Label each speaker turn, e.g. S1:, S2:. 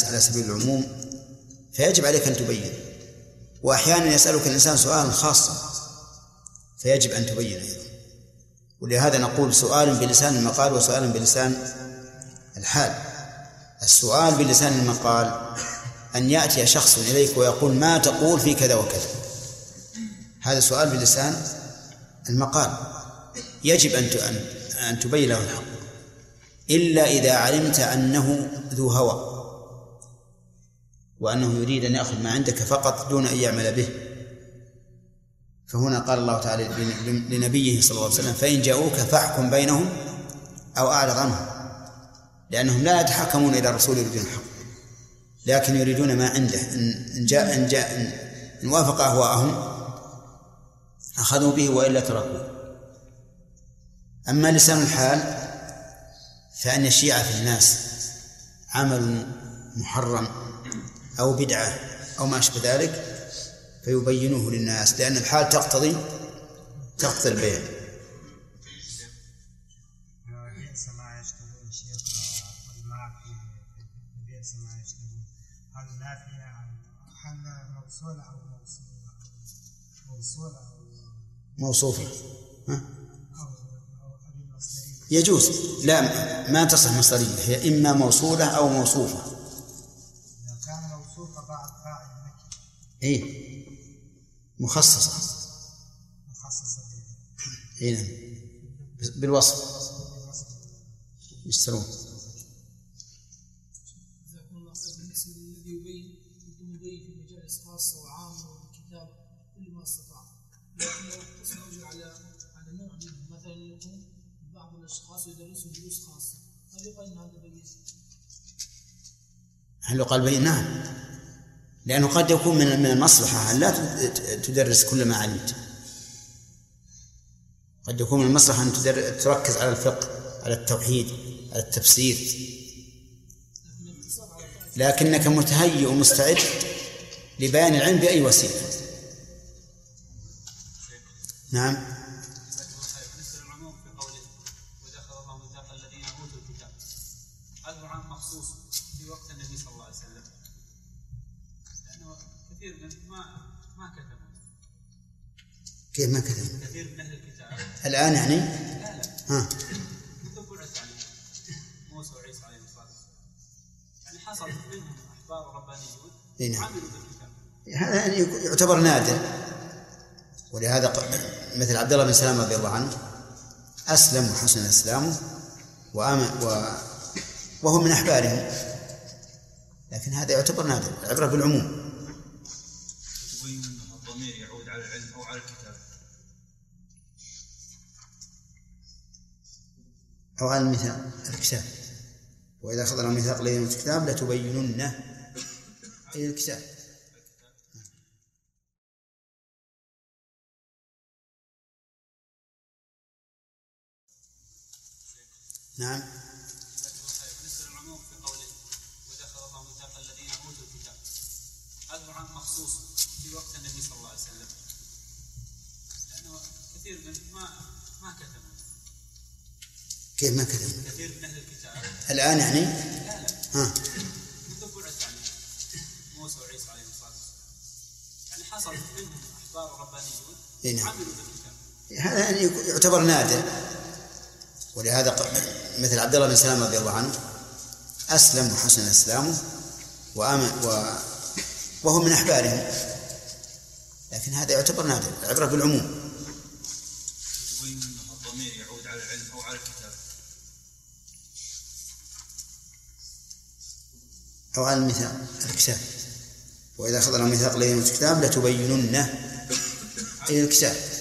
S1: على سبيل العموم فيجب عليك أن تبين، وأحيانا يسألك الإنسان سؤالا خاصا فيجب أن تبين أيضا. ولهذا نقول سؤال بلسان المقال وسؤال بلسان الحال. السؤال بلسان المقال أن يأتي شخص إليك ويقول ما تقول في كذا وكذا، هذا سؤال بلسان المقال يجب أن تبين له الحق، إلا إذا علمت أنه ذو هوى وأنه يريد أن يأخذ ما عندك فقط دون أن يعمل به. فهنا قال الله تعالى لنبيه صلى الله عليه وسلم فإن جاءوك فاحكم بينهم أو أعرض عنهم، لأنهم لا يتحكمون إلى الرسول يريدون الحق لكن يريدون ما عنده. إن وافق أهواءهم أخذوا به وإلا تركوه. أما لسان الحال فأن يشيع في الناس عمل محرم أو بدعة أو ما أشبه ذلك فيبينوه للناس، لأن الحال تقتضي البيان. موصوفة يجوز، لا ما تصح مصدرية، هي إما موصولة أو موصوفة.
S2: إذا كان موصوفة بعد فاعل نكرة
S1: إيه مخصصة إيه بالوصف يشترون.
S3: بالنسبة للذي يبين في مجالس خاصة وعامة والكتاب كل ما استطاع، لكن لو تصل على نوع مثلا يكون بعض الأشخاص يدرسون دروس خاصة هل يقال أن هذا بين؟
S1: هل يقال بين؟ نعم، لأنه قد يكون من المصلحة أن لا تدرس كل ما علمت، قد يكون من المصلحة أن تركز على الفقه، على التوحيد، على التفسير، لكنك متهيئ ومستعد لبيان العلم بأي وسيلة. نعم.
S4: بالنسبة للعموم في قوله وإذا أخذ الله ميثاق الذين أوتوا الكتاب، هذا عام مخصوص في وقت النبي صلى الله عليه وسلم، لأنه كثير من ما كتب.
S1: كيف ما كتب؟
S4: كثير من أهل الكتاب
S1: الآن يعني؟
S4: لا
S1: ها.
S4: مثل بعث يعني موسى وعيسى عليه الصلاة والسلام، يعني حصل منهم أحبار ربانيون عملوا بالكتاب.
S1: هذا يعني يعتبر نادر، ولهذا مثل عبد الله بن سلام رضي الله عنه أسلم وحسن إسلامه وهو من أحبارهم، لكن هذا يعتبر نادر، العبرة بالعموم.
S5: تبين أن الضمير يعود على العلم أو على الكتاب
S1: أو على الميثاق الكتاب، وإذا أخذنا الميثاق الذين أوتوا الكتاب لتبيننه أي الكتاب. نعم.
S4: بالنسبة للعموم في قوله وإذا أخذ الله ميثاق الذين أوتوا الكتاب، هذا عام مخصوص في وقت النبي صلى الله عليه وسلم، لأنه كثير من ما كتب.
S1: كيف ما كتب؟
S4: كثير من أهل الكتاب
S1: الآن يعني؟
S4: لا
S1: ها.
S4: مثل بعث يعني موسى وعيسى عليه الصلاة والسلام، يعني حصل منهم أحبار ربانيون عملوا بالكتاب.
S1: هذا يعني يعتبر نادر، ولهذا مثل عبد الله بن سلام رضي الله عنه أسلم وحسن إسلامه وهو من أحبارهم، لكن هذا يعتبر نادر، العبرة بالعموم.
S5: تبين أن الضمير يعود على العلم أو على الكتاب
S1: أو على الميثاق الكتاب، وإذا أخذنا الميثاق الذين أوتوا الكتاب لتبيننه أي الكتاب.